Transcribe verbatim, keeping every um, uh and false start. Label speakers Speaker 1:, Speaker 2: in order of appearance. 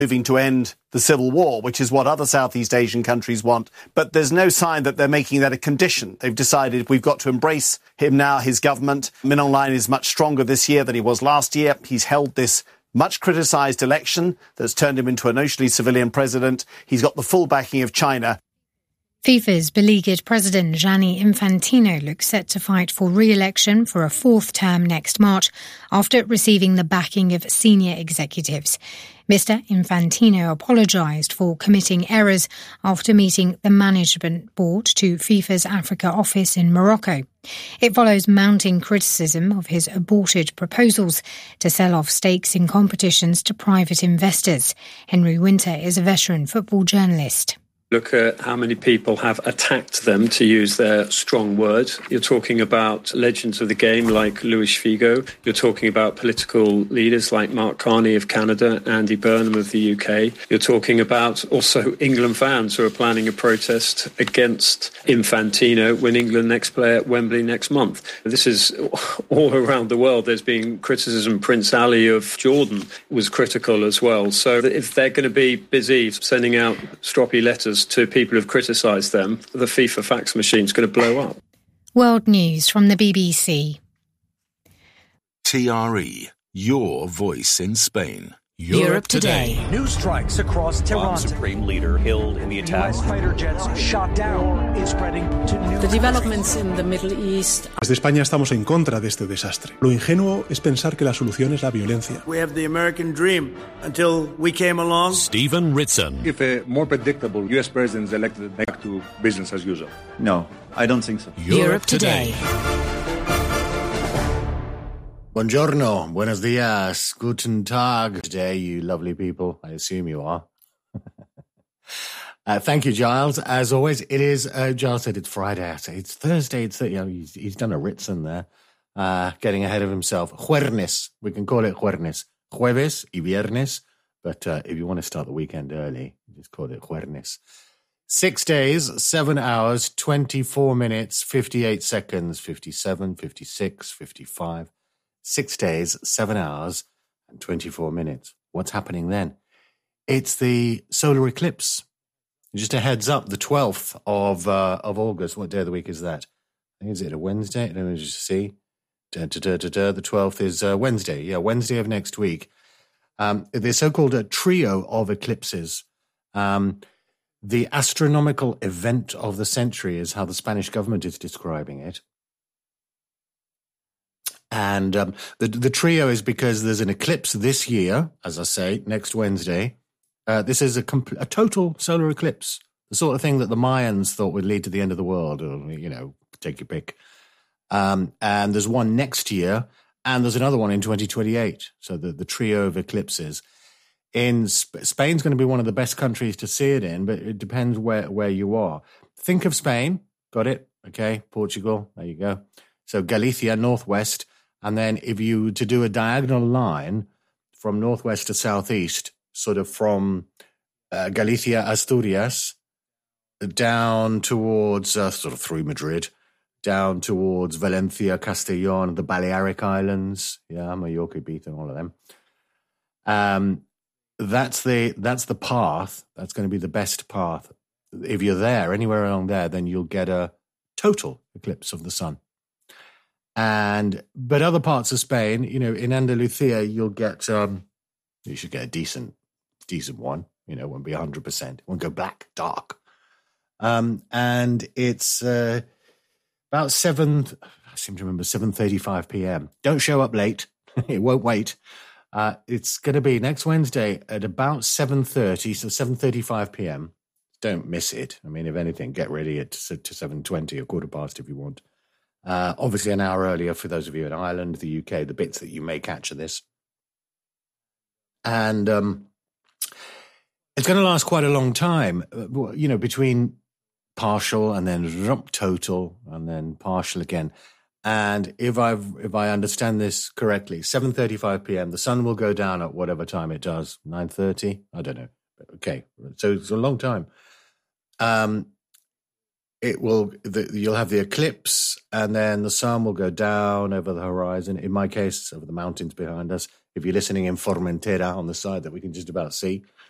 Speaker 1: moving to end the civil war, which is what other Southeast Asian countries want. But there's no sign that they're making that a condition. They've decided we've got to embrace him now, his government. Min Aung Hlaing is much stronger this year than he was last year. He's held this much criticised election that's turned him into a notionally civilian president. He's got the full backing of China.
Speaker 2: FIFA's beleaguered president Gianni Infantino looks set to fight for re-election for a fourth term next March after receiving the backing of senior executives. Mister Infantino apologised for committing errors after meeting the management board to FIFA's Africa office in Morocco. It follows mounting criticism of his aborted proposals to sell off stakes in competitions to private investors. Henry Winter is a veteran football journalist.
Speaker 3: Look at how many people have attacked them, to use their strong word. You're talking about legends of the game like Luis Figo. You're talking about political leaders like Mark Carney of Canada, Andy Burnham of the U K. You're talking about also England fans who are planning a protest against Infantino when England next play at Wembley next month. This is all around the world. There's been criticism. Prince Ali of Jordan was critical as well. So if they're going to be busy sending out stroppy letters to people who've criticised them, the FIFA fax machine's going to blow up.
Speaker 2: World News from the B B C.
Speaker 4: T R E, your voice in Spain.
Speaker 5: Europe, Europe today. today.
Speaker 6: New strikes across Tehran.
Speaker 7: Supreme leader killed in the attacks.
Speaker 6: U S fighter jets shot down. It's spreading to new.
Speaker 5: The developments in the Middle East.
Speaker 8: Desde España estamos en contra de este desastre. Lo ingenuo es pensar que la solución es la violencia.
Speaker 9: We have the American dream until we came along.
Speaker 4: Stephen Ritson.
Speaker 10: If a more predictable U S president is elected, back to business as usual.
Speaker 11: No, I don't think so.
Speaker 5: Europe, Europe today.
Speaker 4: today.
Speaker 12: Buongiorno, buenos dias, guten tag. Today, you lovely people, I assume you are. uh, thank you, Giles. As always, it is, uh, Giles said it's Friday. I say it's Thursday. It's, you know, he's, he's done a Ritson there, uh, getting ahead of himself. Jueves, we can call it Jueves. Jueves y viernes, but uh, if you want to start the weekend early, just call it Jueves. Six days, seven hours, twenty-four minutes, fifty-eight seconds, fifty-seven, fifty-six, fifty-five. Six days, seven hours, and twenty-four minutes. What's happening then? It's the solar eclipse. Just a heads up, the twelfth of uh, of August. What day of the week is that? I think is it a Wednesday? Let me just see. Da, da, da, da, da. The twelfth is uh, Wednesday. Yeah, Wednesday of next week. Um, the so-called uh, trio of eclipses. Um, the astronomical event of the century is how the Spanish government is describing it. And um, the the trio is because there's an eclipse this year, as I say, next Wednesday. Uh, this is a, compl- a total solar eclipse, the sort of thing that the Mayans thought would lead to the end of the world, or, you know, take your pick. Um, and there's one next year, and there's another one in twenty twenty-eight. So the, the trio of eclipses. In Sp- Spain's going to be one of the best countries to see it in, but it depends where, where you are. Think of Spain. Got it? Okay. Portugal. There you go. So Galicia, northwest. And then if you to do a diagonal line from northwest to southeast, sort of from uh, Galicia, Asturias, down towards, uh, sort of through Madrid, down towards Valencia, Castellón, the Balearic Islands, yeah, Mallorca, Ibiza, and all of them. Um, that's the that's the path. That's going to be the best path. If you're there, anywhere along there, then you'll get a total eclipse of the sun. And but other parts of Spain, you know, in Andalusia, you'll get um, you should get a decent, decent one. You know, it won't be a hundred percent. It won't go black, dark. Um, and it's uh, about seven. I seem to remember seven thirty-five p.m. Don't show up late; it won't wait. Uh, it's going to be next Wednesday at about seven thirty, so seven thirty-five p.m. Don't miss it. I mean, if anything, get ready at to seven twenty or quarter past if you want. Uh, obviously, an hour earlier for those of you in Ireland, the U K, the bits that you may catch of this. And um, it's going to last quite a long time, you know, between partial and then rump total and then partial again. And if I've if I understand this correctly, seven thirty-five p.m., the sun will go down at whatever time it does, nine thirty? I don't know. Okay, so it's a long time. Um. It will. The, you'll have the eclipse, and then the sun will go down over the horizon. In my case, over the mountains behind us. If you're listening in Formentera on the side that we can just about see,